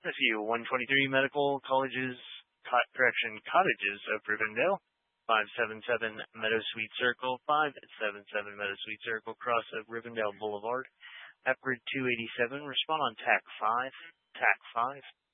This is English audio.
SU 123 Medical Colleges, Cottages of Rivendell, 577 Meadow Sweet Circle, 577 Meadow Sweet Circle, cross of Rivendell Boulevard. Eprid 287, respond on TAC 5, TAC 5.